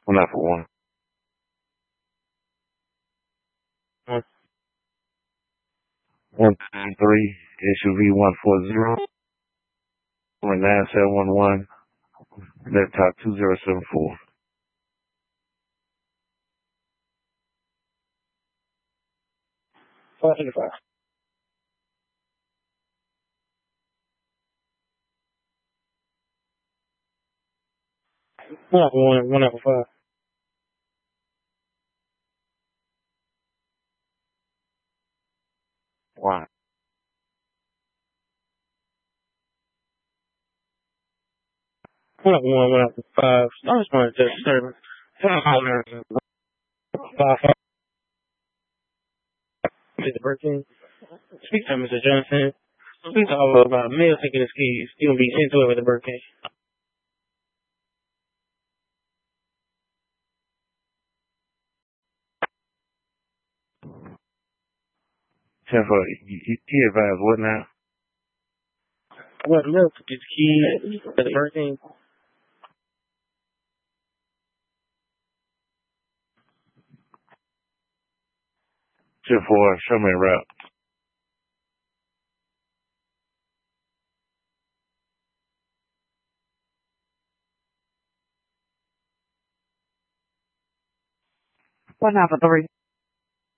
One out for one. 133, SUV 140, 9711, left top 2074. 585. One out for one out for five. Wow. One out for five. I just wanted to service. 5. Mr. Burton. Speak to Mr. Johnson. Speak to all about mail taking his keys. He will be sent to it with the Burton. 10 for, he advised what now? What mail took his keys to the Burton? 10 for, show me a route. One out for three.